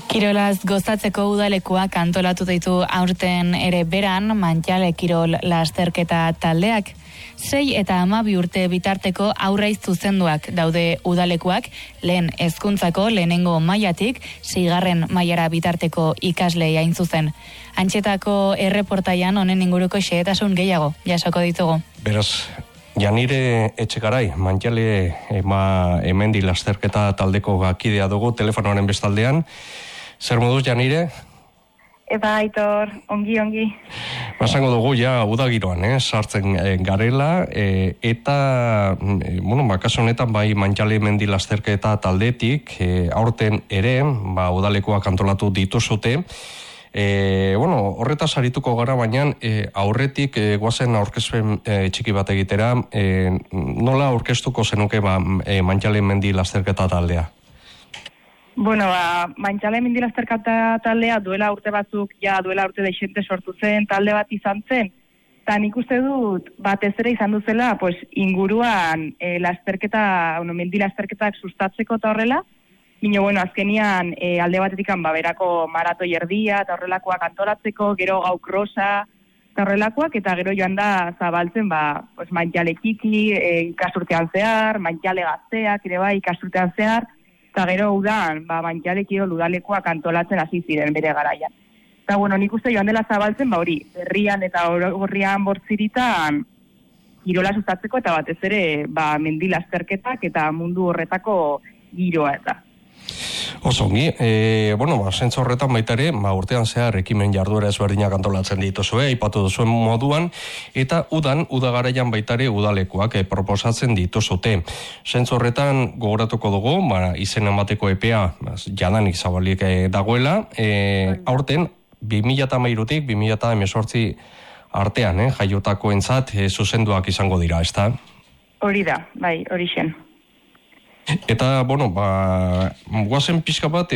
Kirolaz gozatzeko udalekuak antolatu ditu aurten ere beran Mantxale kirol lasterketa taldeak. 6 eta 12 urte bitarteko haurrei zuzenduak daude udalekuak, lehen hezkuntzako lehenengo mailatik 6. mailara bitarteko ikaslei hain zuzen. Antxetako erreportaian honen inguruko xehetasun gehiago jasoko ditugu. Beraz, Janire Etxegarai, Mantxale hemendi lasterketa taldeko gakidea dugu telefonoaren bestaldean. Zer moduz, Janire? Eba, Aitor, ongi. Basango dugu, ja, udagiroan, sartzen garela, eta, kasu honetan, bai, Mantxale hemendi lasterketa taldetik, aurten ere, udalekoak antolatu dituzute. Horretaz arituko gara, baina aurretik guazen aurkezpen txiki bat egitera, nola aurkeztuko zenuke Mantxale hemendi lasterketa taldea? Mantxale hemendi lasterketa taldea duela urte deixente sortu zen talde bat izan zen, eta nik uste dut batez ere izan duzela inguruan mendi lasterketak sustatzeko eta horrela. Azkenian alde batetik berako maratoi erdia eta horrelakoak antolatzeko, gero gau krosa eta horrelakoak, eta gero joan da zabaltzen Mantxale txiki ikasturtean zehar, Mantxale gazteak ere bai ikasturtean zehar, eta gero udan Mantxale kirol udalekoak antolatzen hasi ziren bere garaian. Eta nik uste joan dela zabaltzen herrian eta horrian bortziritan kirola sustatzeko eta batez ere mendi lasterketak eta mundu horretako giroa eta. Osongi, zentzu horretan baita ere, urtean zehar ekimen jarduera ezberdinak antolatzen dituzue, aipatu duzuen moduan, eta udagaraian baita ere udalekuak proposatzen dituzute. Zentzu horretan gogoratuko dugu, izen emateko epea jadanik zabalik dagoela, aurten 2013-tik 2018 artean, jaiotakoentzat zuzenduak izango dira, ezta? Hori da, hori zen. Eta, guazen pixka bat,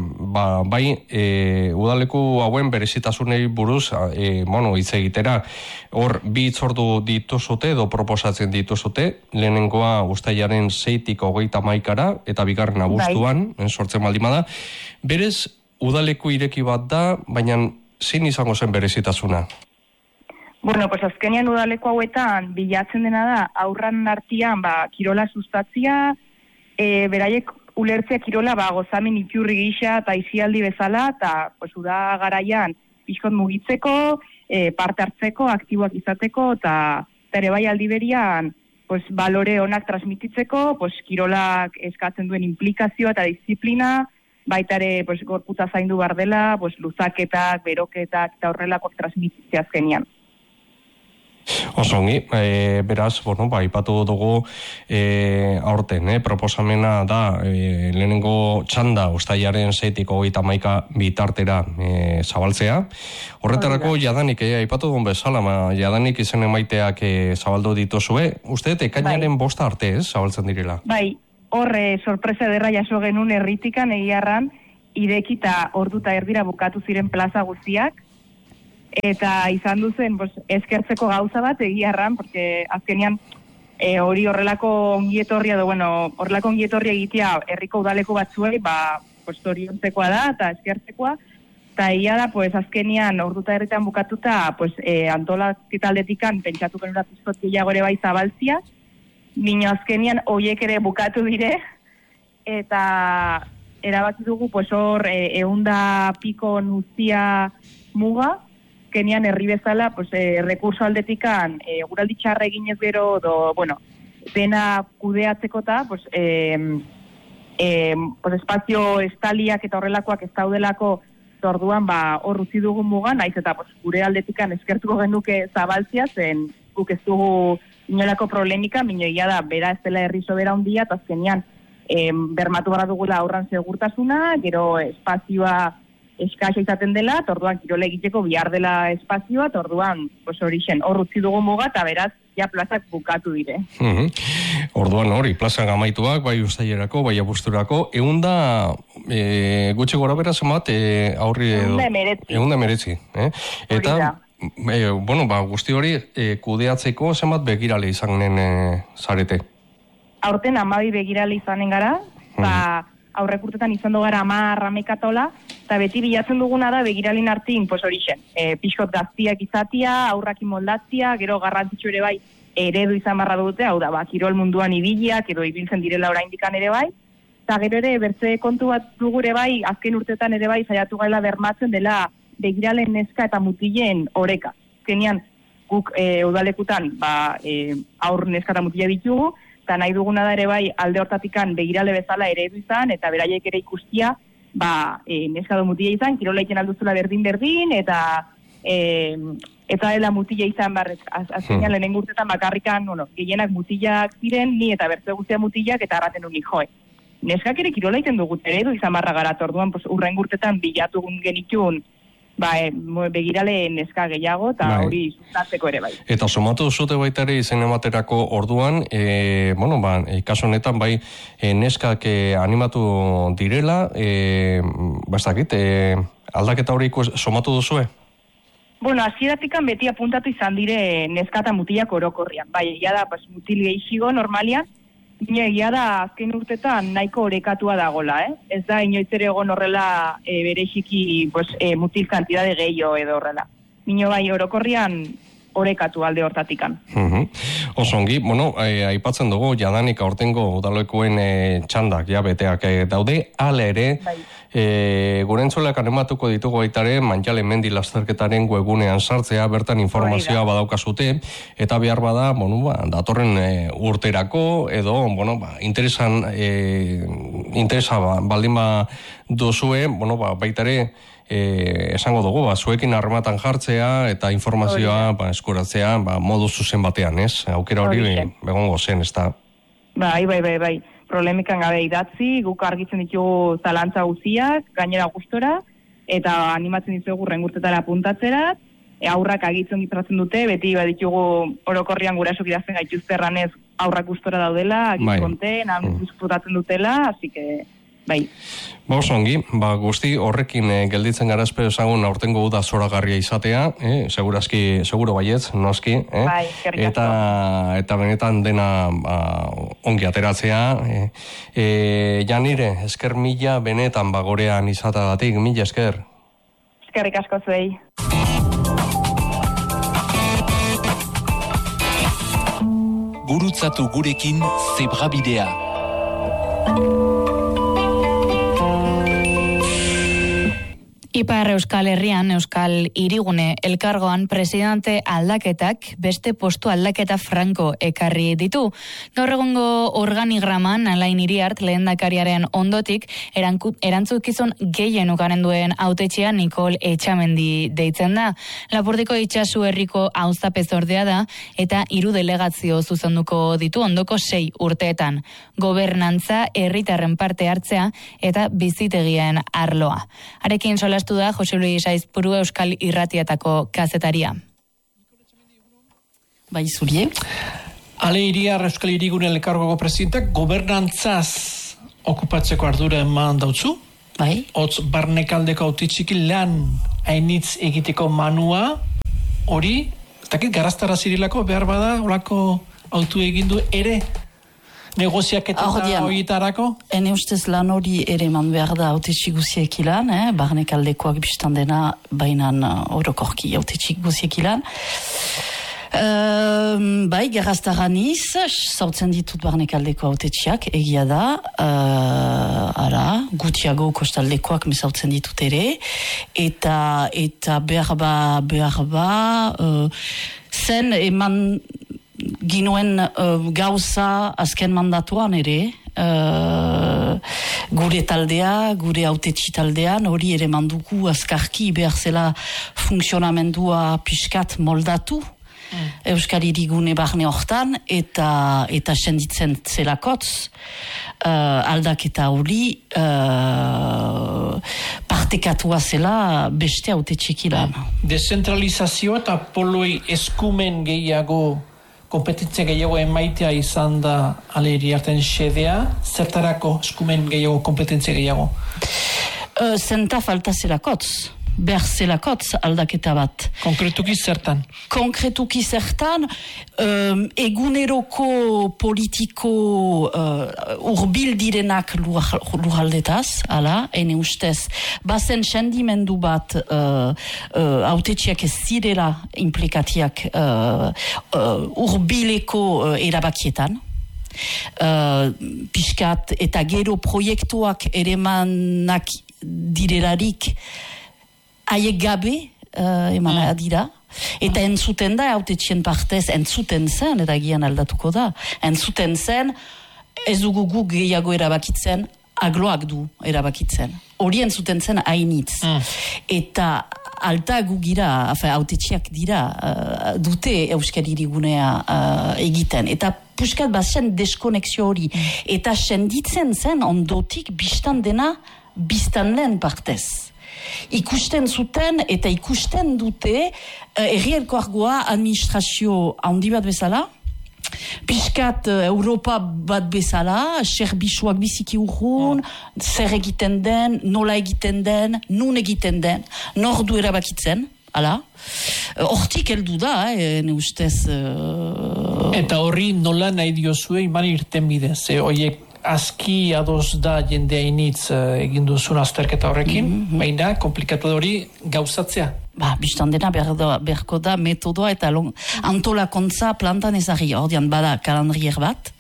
udaleku hauen berezitasunei buruz, hitz egitera, hor bi hitzordu dituzute edo proposatzen dituzute, lehenengoa uztailaren 6-tik 31-ra, eta bigarren abuztuan, sortzen baldin bada. Berez, udaleku ireki bat da, baina zein izango zen berezitasuna? Azkenean udaleku hauetan bilatzen dena da, aurran artean kirola sustatzia, beraiek ulertzea kirola gozamen iturri gisa eta izialdi bezala, eta uda garaian pixkot mugitzeko, parte hartzeko, aktiboak izateko, eta ere bai aldi berian balore onak transmititzeko, kirolak eskatzen duen implikazioa eta disiplina, baita ere gorputza zaindu behar dela, luzaketak, beroketak eta horrelakoak transmititzea azkenean. Osongi, beraz, ipatu dugu aurten, proposamena da lehenengo txanda uztailaren 6-tik 31 bitartera zabaltzea. Horretarako jadanik, ipatu dugun bezala, jadanik izen emaiteak zabaldu dituzue. Uste, ekainaren 5 arte zabaltzen direla? Horre sorpresa ederra jaso genuen erritikan egiarran, irekita orduta erdira bukatu ziren plaza guztiak, eta izan duzen eskertzeko gauza bat egiarran, porque azkenean hori horrelako ongietorria horrelako ongietorria egitea herriko udaleko batzuei, zoriontzekoa da eta eskertzekoa, eta egia da, azkenean orduta herritan bukatuta, antolaketaldetikan pentsatu genura pizkot gehiago ere bai zabaltzia, mino azkenean horiek ere bukatu dire, eta erabaki dugu hor 100 piko nuzia muga, Kenian herri bezala, rekurso aldetikan, guraldi txarra eginez gero, dena kudeatzeko eta, espazio estaliak eta horrelakoak ez daudelako orduan, hor utzi dugun mugan, naiz eta gure aldetikan eskertuko genuke zabaltzia, zen guk ez dugu inolako problemika, minoia da, bera ez dela herri sobera handia, eta azkenean, bermatu barra dugula aurran segurtasuna, gero espazioa eskasa izaten dela, orduan kirola egiteko bihar dela espazioa, orduan hori zen, hor utzi dugu muga, eta beraz, ja plazak bukatu dire. Orduan hori, plazak amaituak, bai uztailerako, bai abuzturako, 100 gutxi gora beraz emat, aurri edo... 119. Eta, guzti hori, kudeatzeko zenbat begirale izanen zarete? Aurten 12 begirale izanen gara, aurrek urtetan izan gara 10 amekatola, Eta beti bilatzen duguna da begiralin artin, pues horixen, pixkot gaztiak izatia, aurrakin moldatzia, gero garrantzitsu ere bai, eredu izan barra dute, hau da, kirol munduan ibiliak, edo ibiltzen direla oraindikan ere bai, eta gero ere, bertze kontu bat dugure bai, azken urtetan ere bai, saiatu gaila bermatzen dela begiralen neska eta mutilen oreka. Azkenean, guk udalekutan, aur neska eta mutila ditugu, eta nahi duguna da ere bai, alde hortatikan begirale bezala eredu izan, eta beraiek ere ikustia, neska do mutila izan, kirola egiten alduzula berdin, eta dela mutila izan azkenean lehenengo urtetan bakarrikan, gehienak mutilak ziren, ni eta bertze guztia mutilak, eta arraten unik joe. Neskak ere kirola egiten dugut eredu izan barra gara, orduan urren urtetan bilatu genitun, begirale neska gehiago, eta hori sustatzeko ere bai. Eta somatu zute baita ere izen ematerako orduan, kaso honetan bai neskak animatu direla, bastakit, aldaketa hori somatu duzue? Bueno, hasieratik beti apuntatu izan dire neska eta mutilak orokorrian. Bai, egia da, mutil gehiago normalian, egia da azken urtetan nahiko orekatua dagola, Ez da inoiz ere egon horrela bereziki mutil kantidade gehiago edo horrela. Nino bai orokorrian orekatu alde hortatikan. Osongi, aipatzen dugu jadanik aurtengo udalekuen txandak beteak daude, hala ere, gure entzuleak animatuko ditugu baitare Mantxale mendi lasterketaren webunean sartzea, bertan informazioa badaukazute, eta behar bada, datorren urterako, edo, interesa baldin duzue, baitare, esango dugu, zuekin harrematan jartzea eta informazioa eskuratzea modu zuzen batean, ez? Aukera hori begongo zen, ez da? Bai. Problemikan gabe idatzi, guk argitzen ditugu zalantza guziak, gainera gustora, eta animatzen ditugu urrengurtetara apuntatzera, aurrak agitzen gitratzen dute, beti baditugu orokorrian gurasok idazten gaituzterranez aurrak gustora daudela, agizkonten, disfrutatzen dutela, así que... Bai. Osongi, guzti horrekin gelditzen gara espero ezagun aurtengo uda zoragarria izatea, seguro baietz, noski, eta benetan dena ongi ateratzea. Janire, esker mila benetan gorean izatagatik, mila esker. Eskerrik asko zuei. Gurutzatu gurekin Zebrabidea. Ipar Euskal Herrian, Euskal Hirigune elkargoan presidente aldaketak beste postu aldaketa franko ekarri ditu. Gaur egungo organigraman Alain Iriart lehendakariaren ondotik erantzukizun gehien ukaren duen hautetxea Nikol Etxamendi deitzen da. Lapurdiko itsasu herriko auzapezordea da eta 3 delegazio zuzenduko ditu ondoko 6 urteetan. Gobernantza, herritarren parte hartzea eta bizitegien arloa. Arekin solastu da Jose Luis Aizpuru Euskal Irratiatako kazetaria. Bai, zurie. Ale Iriar Euskal Hirigune elkargoko presidentak gobernantzaz okupatzeko ardura eman dautzu. Bai. Hotz barnekaldeko autitxiki lan hainitz egiteko manua hori, takit garaztara zirilako behar bada horako autu egindu ere negoziaketa horietarako? Ene ustez lan hori ere eman behar da autetxik guziek ilan, barnekaldekoak biztan dena bainan orokorki autetxik guziek ilan. Bai, garaztaraniz, zautzen ditut barnekaldeko autetxiak, egia da, gutiago kostaldekoak mesautzen ditut ere, eta behar ba, zen eman ginoen gauza azken mandatuan ere, gure taldea, gure autetxi taldean, hori ere mandugu azkarki behar zela funksionamendua piskat moldatu, Euskal Hirigune barne hortan, eta senditzen zelakotz, aldaketa hori partekatua zela beste autetxikilan. Dezentralizazio eta poloi eskumen gehiago, kompetentzia gehiago emaitea izan da Ale Iriarten xedea, zertarako eskumen gehiago, kompetentzia gehiago? Zenta falta zelakotz. behar zelakotz aldaketa bat. Konkretuki zertan? Konkretuki zertan, eguneroko politiko urbil direnak lurraldetaz, ala, ene ustez, bazen sendimendu bat hautetxiak ez zirela implikatiak urbileko erabakietan. Piskat eta gero proiektuak eremanak direlarik haiek gabe emana dira. Eta entzuten da, hautetxien partez, entzuten zen, eta gian aldatuko da, entzuten zen, ez dugu gu gehiago erabakitzen, agloak du erabakitzen. Hori entzuten zen hainitz. Eta alta gu gira, hautetxiak dira, dute Euskal Hirigunea egiten. Eta puskat bazen deskonexio hori. Eta senditzen zen ondotik biztan dena biztan lehen partez. Ikusten zuten eta ikusten dute herri elkargoa administrazio handi bat bezala, piskat Europa bat bezala, serbitzuak biziki urrun, zer egiten den, nola egiten den, nun egiten den, nor du erabakitzen, hala. Hortik heldu da, ne ustez... Eta horri nola nahi diozue iman irten bidez, oiek aski ados da jende hainitz egin duzun azterketa horrekin, baina komplikatu hori gauzatzea. Bistan dena beharko da metodoa eta antolakontza plantan ezagri, ordean bada kalandrier bat.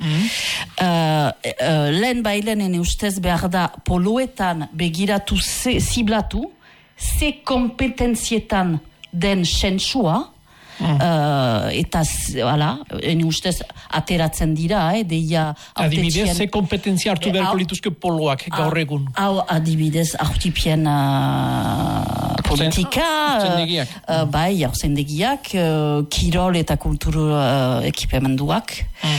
Lehen bailenen ustez behar da poloetan begiratu ziblatu, ze kompetentzietan den sentsua, eta hala, ene ustez ateratzen dira, deia adibidez, ze kompetentzia hartu beharko lituzke poloak gaur egun? Hau adibidez, hartipien politika, bai, hauzendegiak, kirol eta kulturu ekipemenduak,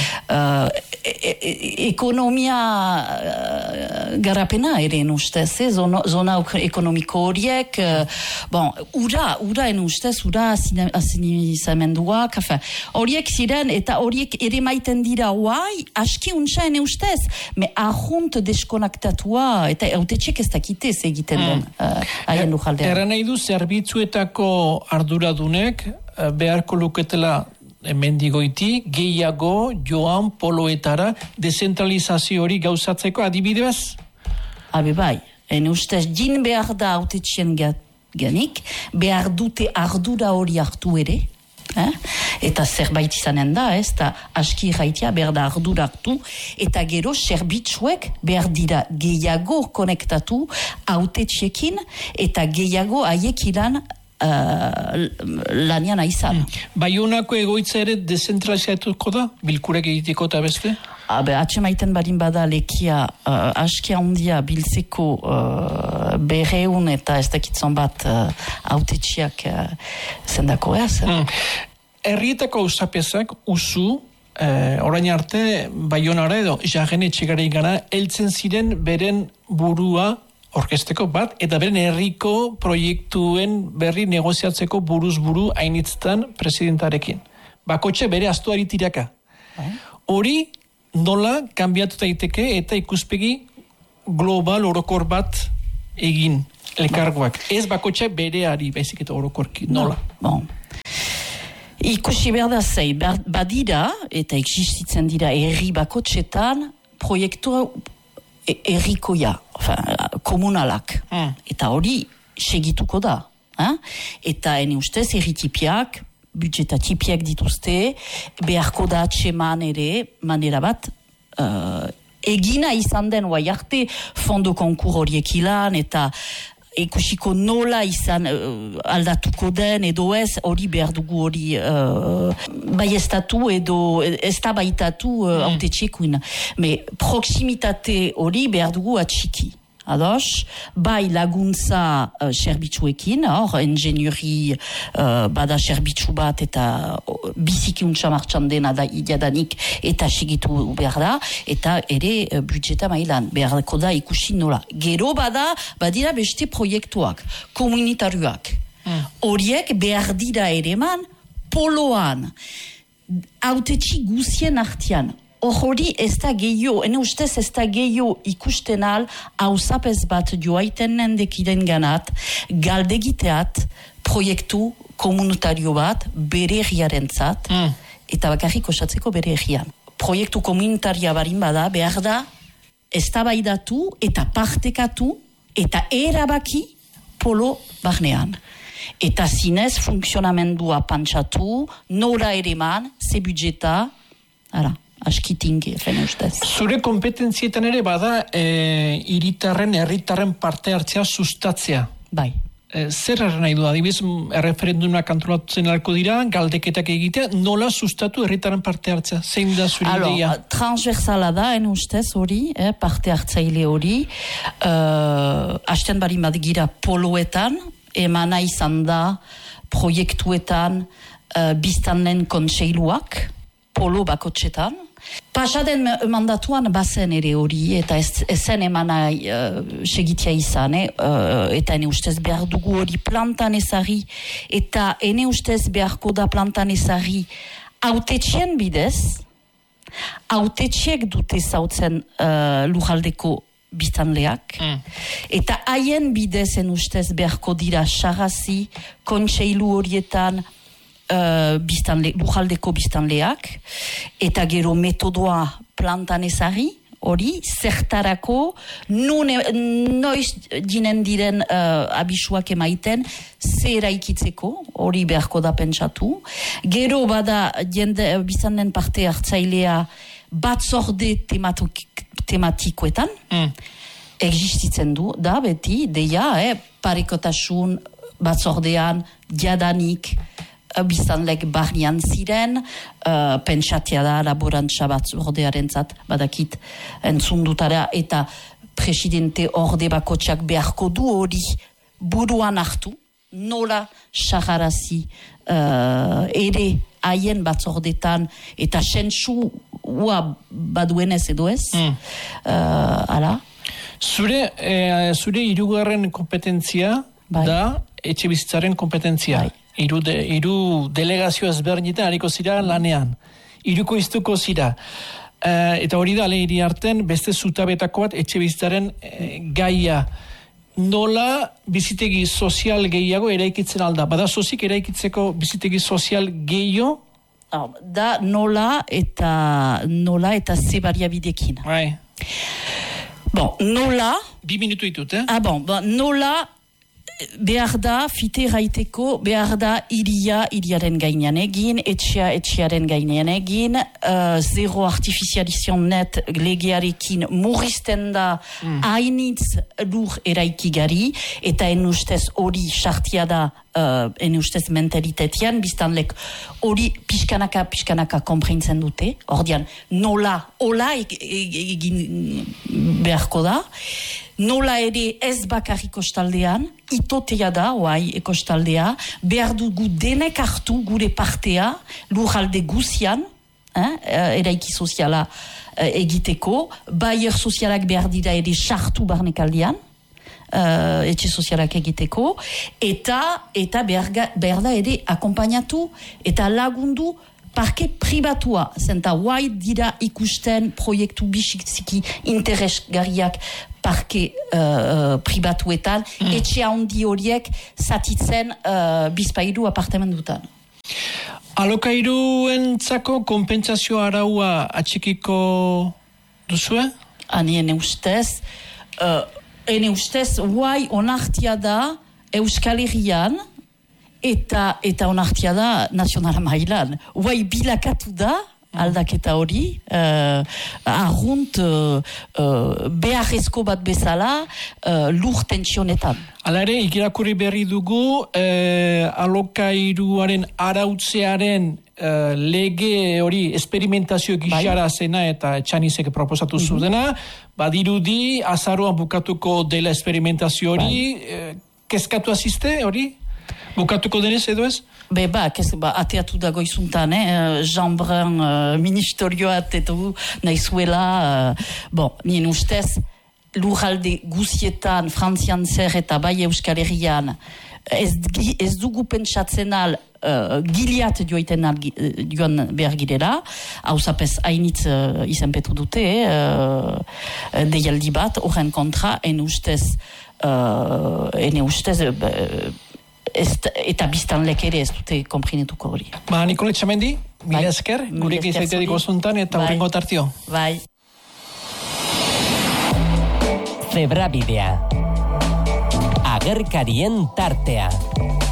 ekonomia garapena ere en ustez, zona ekonomiko horiek, ura en ustez, ura asinizamenduak, horiek ziren, eta horiek ere maiten dira guai, aski untsa ene ustez, me ahunt deskonaktatua, eta hautetxek ez dakitez egiten den, haien lujaldean. Erra nahi du, zerbitzuetako arduradunek, beharko luketela mendigoiti, gehiago joan poloetara, dezentralizazio hori gauzatzeko adibidez? Bai, ene ustez, jin behar da hautetxien genik, behar dute ardura hori hartu ere, eta zerbait izanen da, eta aski irraitia behar da ardura hartu, eta gero zerbitzuek behar dira gehiago konektatu hautetxekin, eta gehiago haiek ilan lanian aizan. Baionako egoitza ere dezentralizatuko da? Bilkurek egiteko eta beste? Atxemaiten barin bada lekia askia handia biltzeko berreun eta ez dakitzon bat hautetxiak zendako ez. Herrietako auzapesak usu orain arte Baionara edo Jarren Etxegarri gara heltzen ziren beren burua orkesteko bat, eta beren herriko proiektuen berri negoziatzeko buruz buru hainitztan presidentarekin. Bakotxe bere astuari tiraka. Hori nola kanbiatu daiteke eta ikuspegi global orokor bat egin elkargoak. Ez bakotxe bereari baizik eta orokorki. Nola? Ikusi behar da zei, badira, eta existitzen dira herri bakotxetan, proiektu errikoia, komunalak. Eta hori segituko da. Eta ene ustez erritipiak, budjeta tipiak dituzte, beharko da atxeman ere, manera bat, egina izan den, oai arte, fondo konkur horiek ilan, eta ikusiko nola izan aldatuko den edo ez, hori behar dugu hori baiestatu edo ez da baitatu hautetxekuin. Me proximitate hori behar dugu atxiki. Ados, bai laguntza serbitzuekin, ingenieri bada serbitzu bat eta biziki untsa martxan dena da jadanik eta segitu behar da, eta ere budjeta mailan beharko da ikusi nola. Gero badira beste proiektuak, komunitarioak. Horiek behar dira ere man poloan, hautetxi guzien artian, hori ez da gehiago, ene ustez ez da gehiago ikusten al, hauzapez bat joaiten nendekiren ganat, galdegiteat proiektu komunitario bat bere egiarentzat, eta bakarrik osatzeko bere egian. Proiektu komunitaria barin bada, behar da, eztabaidatu eta partekatu eta erabaki polo barnean. Eta zinez funksionamendua pantsatu, nola ere man, ze budjeta, askitingi, fene ustez. Zure kompetentzietan ere bada herritarren parte hartzea sustatzea. Bai. Zer nahi du, adibidez, erreferendumak antolatzen alko dira, galdeketak egitea, nola sustatu herritarren parte hartzea? Zein da zure ideia? Transversala da, ustez hori, parte hartzaile hori, hasten bari gira poloetan, emana izan da proiektuetan biztanlen kontseiluak, polo bakotxetan. Pasaden mandatuan bazen ere hori, eta ezen emana segitia izan, eta ene ustez behar dugu hori plantan ezari, eta ene ustez beharko da plantan ezari autetxien bidez, autetxiek dute zautzen lujaldeko biztanleak, eta haien bidez ene ustez beharko dira sarrazi, kontseilu horietan, lujaldeko biztanleak, eta gero metodoa plantan ezari, hori, zertarako, noiz dinen diren abisuak emaiten, ze eraikitzeko, hori beharko da pentsatu. Gero bada biztanleen parte hartzailea batzorde tematikoetan, existitzen du, da beti, deia, parekotasun batzordean, jadanik, biztanlek barnean ziren, pentsatia da laborantza batzordearen zat, badakit entzundutara, eta presidente orde bakotxak beharko du hori buruan hartu, nola sagarazi ere haien batzordetan, eta sentsua baduenez edo ez, ala. Zure hirugarren kompetentzia da etxe bizitzaren kompetentzia. Hiru delegazio ezberdinetan hariko zira lanean. Hiruko iztuko zira. Eta hori da lehiri arten beste zutabetako bat etxe bizitzaren gaia. Nola bizitegi sozial gehiago eraikitzen alda? Bada sozik eraikitzeko bizitegi sozial gehiago? Da nola eta ze bariabidekin. Bai. Nola... 2 minutu ditut, nola... Behar da, fite raiteko, behar da iriaren gainean egin, etxearen gainean egin, zero artifizializion net legearekin murrizten da hainitz lur eraikigari, eta enustez hori sartia da enustez mentalitetean, biztanlek hori pixkanaka konprintzen dute, ordean nola egin beharko da, nola ere ez bakarrik kostaldean, itotea da, ekostaldea, behar dugu denek hartu gure partea, lurralde guzian, eraiki soziala egiteko, baier sozialak behar dira ere sartu barnekaldean, etxe sozialak egiteko, eta behar da ere akompainatu, eta lagundu parke pribatua, zenta guai dira ikusten proiektu biziki interesgarriak parke pribatuetan, etxe handi horiek zatitzen bizpairu apartamentutan. Alokairuentzako konpentsazio araua atxikiko duzue? Ene ustez, guai onartia da Euskal Herrian, eta onartia da nazionala mailan. Guai bilakatu da, aldaketa hori, arrunt beharrezko bat bezala lur tentsionetan. Hala ere, ikirakurri berri dugu, alokairuaren arautzearen lege hori esperimentazio gixara zena eta Etxanisek proposatu zudena, badirudi azaroan bukatuko dela esperimentazio hori, kezkatu aziste hori? Bukatuko denez edo ez? Ateatu dago izuntan, Jean Brun ministerioa ateatu nahi zuela, nien ustez, lurralde guzietan, Frantzian zer eta bai Euskal Herrian, ez dugu pentsatzen al giliat joan behar girela, hauzapez hainitz izenpetu dute, deialdi bat, horren kontra, ene ustez, eta biztanlek ere ez dute konprinetuko hori. Nikole Txamendi, mila esker, gurek izaiterik osuntan eta horrengo tartio. Bai. Zebrabidea. Agerkarien tartea.